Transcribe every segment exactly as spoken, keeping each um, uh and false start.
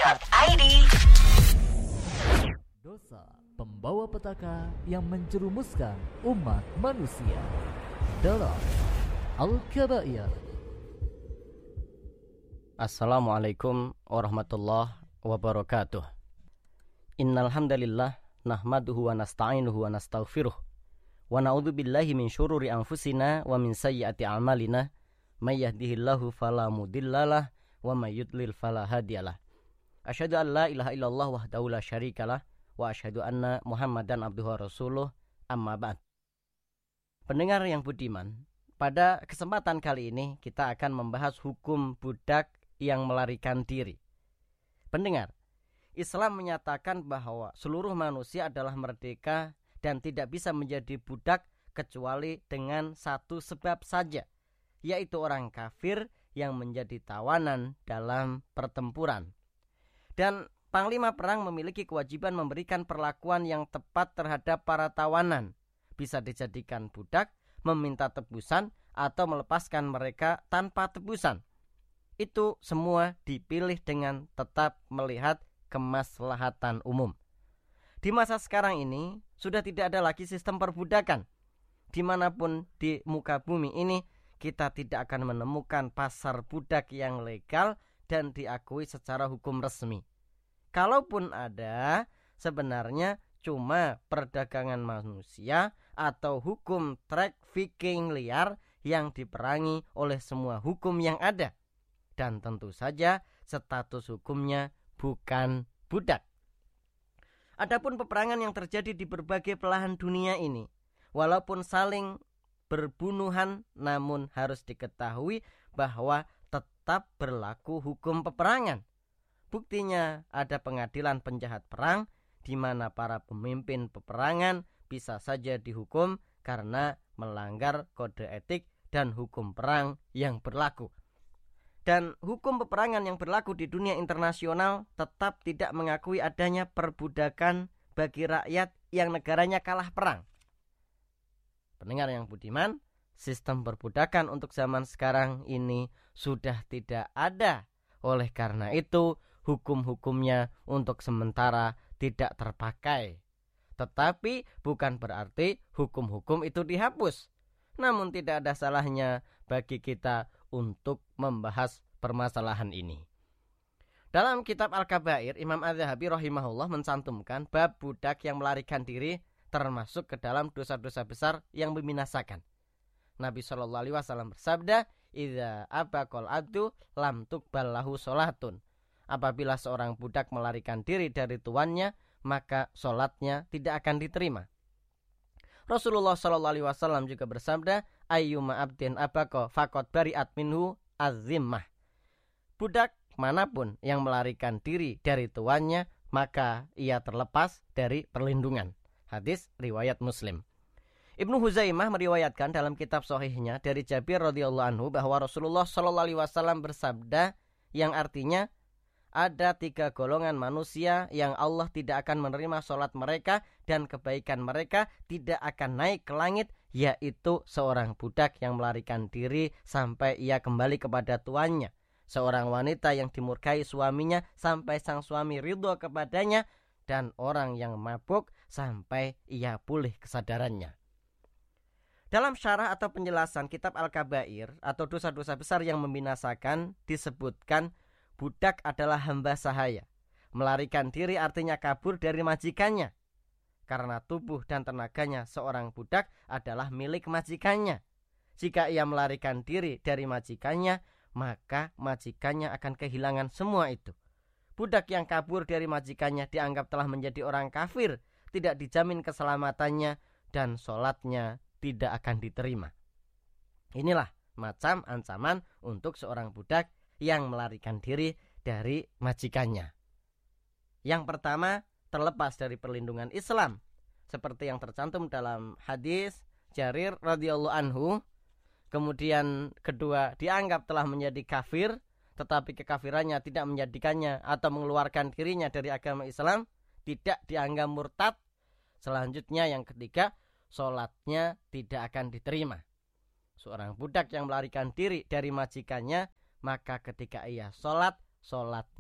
dot I D. Dosa pembawa petaka yang menjerumuskan umat manusia dalam Al-Kabair. Assalamualaikum warahmatullahi wabarakatuh. Innal hamdalillah nahmaduhu wa nasta'inuhu wa nastaghfiruh wa na'udzu billahi min syururi anfusina wa min sayyiati a'malina may yahdihillahu fala mudhillalah wa may yudlil fala hadiyalah. Asyhadu an la ilaha illallah wahdahu la syarikalah wa asyhadu anna Muhammadan abduhu wa rasuluh, amma ba'd. Pendengar yang budiman, pada kesempatan kali ini kita akan membahas hukum budak yang melarikan diri. Pendengar, Islam menyatakan bahwa seluruh manusia adalah merdeka dan tidak bisa menjadi budak kecuali dengan satu sebab saja, yaitu orang kafir yang menjadi tawanan dalam pertempuran. Dan panglima perang memiliki kewajiban memberikan perlakuan yang tepat terhadap para tawanan. Bisa dijadikan budak, meminta tebusan, atau melepaskan mereka tanpa tebusan. Itu semua dipilih dengan tetap melihat kemaslahatan umum. Di masa sekarang ini sudah tidak ada lagi sistem perbudakan. Dimanapun di muka bumi ini kita tidak akan menemukan pasar budak yang legal dan diakui secara hukum resmi. Kalaupun ada, sebenarnya cuma perdagangan manusia atau hukum trafficking liar yang diperangi oleh semua hukum yang ada. Dan tentu saja status hukumnya bukan budak. Adapun peperangan yang terjadi di berbagai belahan dunia ini, walaupun saling berbunuhan, namun harus diketahui bahwa tetap berlaku hukum peperangan. Buktinya ada pengadilan penjahat perang di mana para pemimpin peperangan bisa saja dihukum karena melanggar kode etik dan hukum perang yang berlaku. Dan hukum peperangan yang berlaku di dunia internasional tetap tidak mengakui adanya perbudakan bagi rakyat yang negaranya kalah perang. Pendengar yang budiman, sistem perbudakan untuk zaman sekarang ini sudah tidak ada. Oleh karena itu, hukum-hukumnya untuk sementara tidak terpakai. Tetapi bukan berarti hukum-hukum itu dihapus. Namun tidak ada salahnya bagi kita untuk membahas permasalahan ini. Dalam kitab Al-Kabair, Imam Az-Zahabi rahimahullah mencantumkan bab budak yang melarikan diri termasuk ke dalam dosa-dosa besar yang membinasakan. Nabi shallallahu alaihi wasallam bersabda, "Idza abaqal abdu lam tuqbal lahu sholatun." Apabila seorang budak melarikan diri dari tuannya, maka sholatnya tidak akan diterima. Rasulullah shallallahu alaihi wasallam juga bersabda, ayyuma abdin abaqa faqad bari'at minhu az-zimmah. Budak manapun yang melarikan diri dari tuannya, maka ia terlepas dari perlindungan. Hadis riwayat Muslim. Ibnu Huzaimah meriwayatkan dalam kitab sahihnya dari Jabir radhiyallahu anhu bahwa Rasulullah shallallahu alaihi wasallam bersabda yang artinya, ada tiga golongan manusia yang Allah tidak akan menerima sholat mereka dan kebaikan mereka tidak akan naik ke langit, yaitu seorang budak yang melarikan diri sampai ia kembali kepada tuannya, seorang wanita yang dimurkai suaminya sampai sang suami ridho kepadanya, dan orang yang mabuk sampai ia pulih kesadarannya. Dalam syarah atau penjelasan kitab Al-Kabair atau dosa-dosa besar yang membinasakan disebutkan budak adalah hamba sahaya. Melarikan diri artinya kabur dari majikannya. Karena tubuh dan tenaganya seorang budak adalah milik majikannya. Jika ia melarikan diri dari majikannya, maka majikannya akan kehilangan semua itu. Budak yang kabur dari majikannya dianggap telah menjadi orang kafir, tidak dijamin keselamatannya, dan sholatnya tidak akan diterima. Inilah macam ancaman untuk seorang budak yang melarikan diri dari majikannya. Yang pertama, terlepas dari perlindungan Islam, seperti yang tercantum dalam hadis Jarir radhiyallahu anhu. Kemudian kedua, dianggap telah menjadi kafir, tetapi kekafirannya tidak menjadikannya atau mengeluarkan dirinya dari agama Islam, tidak dianggap murtad. Selanjutnya yang ketiga, sholatnya tidak akan diterima. Seorang budak yang melarikan diri dari majikannya, maka ketika ia sholat, sholatnya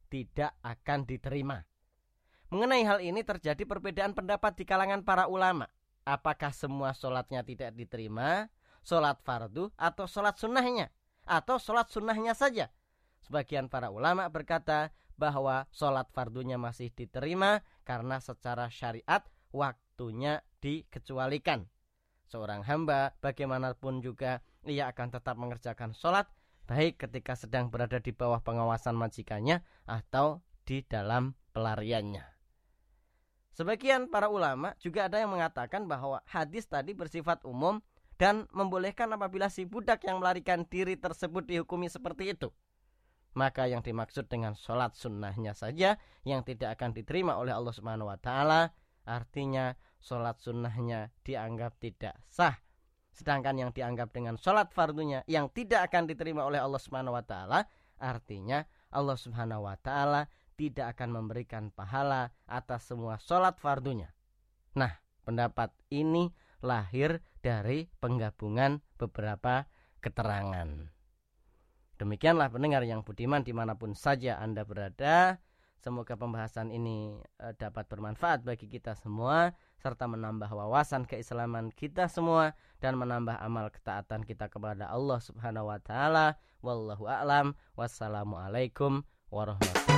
tidak akan diterima. Mengenai hal ini terjadi perbedaan pendapat di kalangan para ulama. Apakah semua sholatnya tidak diterima, sholat fardu atau sholat sunnahnya, atau sholat sunnahnya saja? Sebagian para ulama berkata bahwa sholat fardunya masih diterima karena secara syariat waktunya dikecualikan. Seorang hamba bagaimanapun juga ia akan tetap mengerjakan sholat, baik ketika sedang berada di bawah pengawasan majikannya atau di dalam pelariannya. Sebagian para ulama juga ada yang mengatakan bahwa hadis tadi bersifat umum dan membolehkan apabila si budak yang melarikan diri tersebut dihukumi seperti itu. Maka yang dimaksud dengan sholat sunnahnya saja yang tidak akan diterima oleh Allah Subhanahu wa Ta'ala, artinya sholat sunnahnya dianggap tidak sah. Sedangkan yang dianggap dengan sholat fardunya yang tidak akan diterima oleh Allah Subhanahu wa Ta'ala, artinya Allah Subhanahu wa Ta'ala tidak akan memberikan pahala atas semua sholat fardunya. Nah, pendapat ini lahir dari penggabungan beberapa keterangan. Demikianlah pendengar yang budiman dimanapun saja Anda berada. Semoga pembahasan ini e, dapat bermanfaat bagi kita semua, serta menambah wawasan keislaman kita semua dan menambah amal ketaatan kita kepada Allah Subhanahu wa Ta'ala. Wallahu a'lam. Wassalamualaikum warahmatullahi wabarakatuh.